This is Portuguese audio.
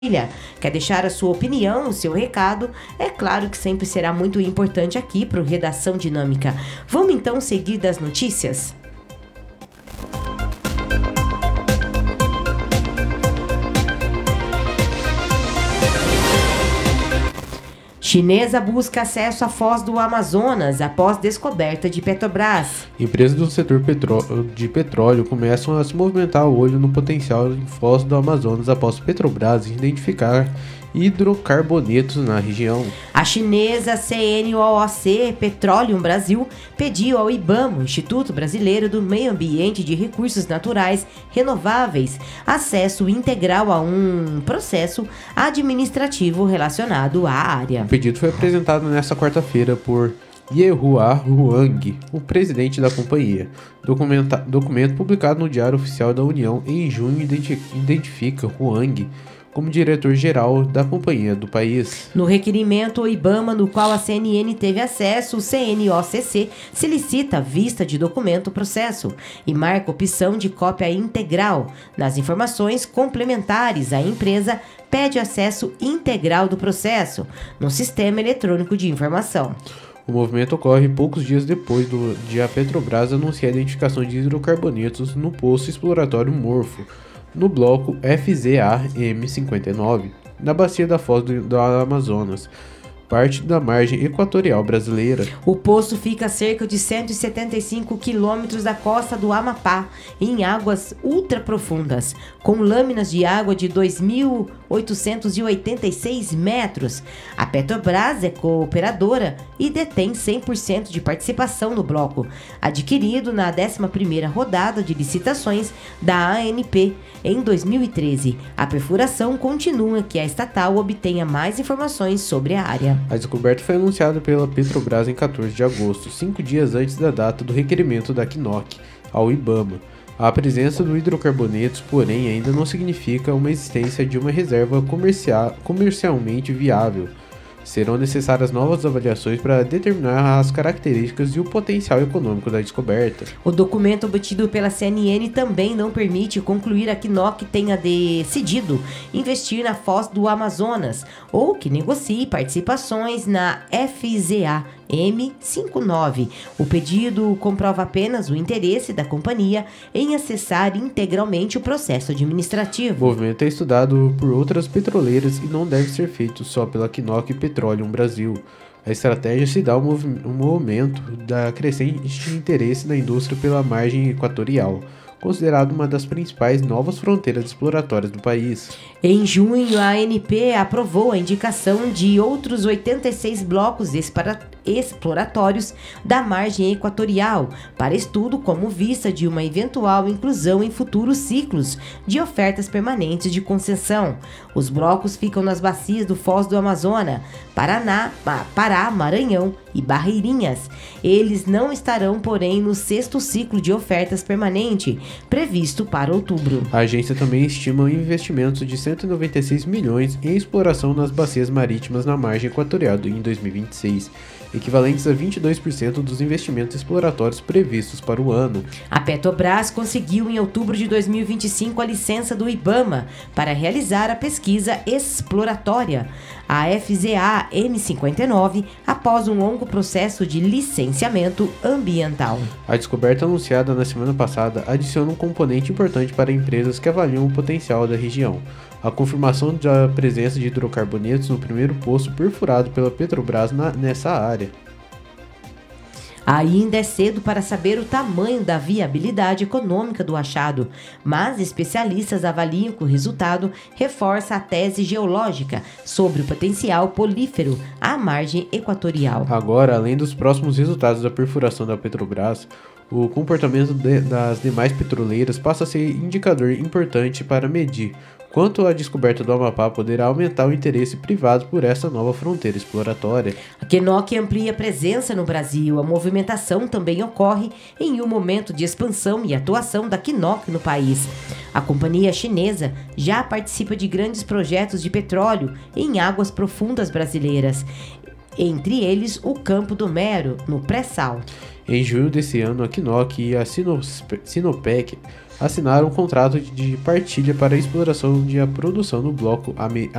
Quer deixar a sua opinião, o seu recado? É claro que sempre será muito importante aqui para o Redação Dinâmica. Vamos então seguir das notícias? Chinesa busca acesso à foz do Amazonas após descoberta de Petrobras. Empresas do setor de petróleo começam a se movimentar o olho no potencial em foz do Amazonas após Petrobras identificar hidrocarbonetos na região. A chinesa CNOOC Petroleum Brasil pediu ao IBAMA, Instituto Brasileiro do Meio Ambiente e de Recursos Naturais Renováveis, acesso integral a um processo administrativo relacionado à área. O pedido foi apresentado nesta quarta-feira por Yehua Huang, o presidente da companhia. Documento publicado no Diário Oficial da União em junho identifica Huang como diretor-geral da companhia do país. No requerimento, o IBAMA, no qual a CNN teve acesso, o CNOCC solicita a vista de documento processo e marca opção de cópia integral. Nas informações complementares, a empresa pede acesso integral do processo no Sistema Eletrônico de Informação. O movimento ocorre poucos dias depois de a Petrobras anunciar a identificação de hidrocarbonetos no poço exploratório Morfo, no bloco FZA-M59, na bacia da foz do Amazonas, parte da margem equatorial brasileira. O poço fica a cerca de 175 quilômetros da costa do Amapá, em águas ultraprofundas, com lâminas de água de 2.886 metros. A Petrobras é cooperadora e detém 100% de participação no bloco, adquirido na 11ª rodada de licitações da ANP em 2013. A perfuração continua que a estatal obtenha mais informações sobre a área. A descoberta foi anunciada pela Petrobras em 14 de agosto, 5 dias antes da data do requerimento da CNOOC ao IBAMA. A presença do hidrocarbonetos, porém, ainda não significa uma existência de uma reserva comercialmente viável. Serão necessárias novas avaliações para determinar as características e o potencial econômico da descoberta. O documento obtido pela CNN também não permite concluir a CNOOC tenha decidido investir na foz do Amazonas ou que negocie participações na FZA M59. O pedido comprova apenas o interesse da companhia em acessar integralmente o processo administrativo. O movimento é estudado por outras petroleiras e não deve ser feito só pela CNOOC Petroleum Brasil. A estratégia se dá ao movimento da crescente interesse da indústria pela margem equatorial, considerado uma das principais novas fronteiras exploratórias do país. Em junho, a ANP aprovou a indicação de outros 86 blocos exploratórios da margem equatorial para estudo como vista de uma eventual inclusão em futuros ciclos de ofertas permanentes de concessão. Os blocos ficam nas bacias do Foz do Amazonas, Pará, Maranhão e Barreirinhas. Eles não estarão, porém, no 6º ciclo de ofertas permanente, previsto para outubro. A agência também estima investimentos de 196 milhões em exploração nas bacias marítimas na margem equatorial em 2026, equivalentes a 22% dos investimentos exploratórios previstos para o ano. A Petrobras conseguiu em outubro de 2025 a licença do IBAMA para realizar a pesquisa exploratória, a FZA M59, após um longo processo de licenciamento ambiental. A descoberta anunciada na semana passada adiciona um componente importante para empresas que avaliam o potencial da região: a confirmação da presença de hidrocarbonetos no primeiro poço perfurado pela Petrobras nessa área. Ainda é cedo para saber o tamanho da viabilidade econômica do achado, mas especialistas avaliam que o resultado reforça a tese geológica sobre o potencial polífero à margem equatorial. Agora, além dos próximos resultados da perfuração da Petrobras, o comportamento das demais petroleiras passa a ser indicador importante para medir quanto a descoberta do Amapá poderá aumentar o interesse privado por essa nova fronteira exploratória. A CNOOC amplia a presença no Brasil. A movimentação também ocorre em um momento de expansão e atuação da CNOOC no país. A companhia chinesa já participa de grandes projetos de petróleo em águas profundas brasileiras, entre eles o Campo do Mero, no pré-sal. Em junho desse ano, a CNOOC e a Sinopec assinaram um contrato de partilha para a exploração de a produção no bloco